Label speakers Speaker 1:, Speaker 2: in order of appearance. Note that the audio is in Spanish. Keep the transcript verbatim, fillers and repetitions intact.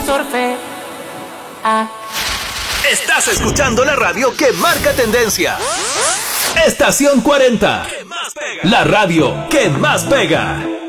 Speaker 1: surfe. Ah.
Speaker 2: Estás escuchando la radio que marca tendencia. Estación cuarenta. La radio que más pega.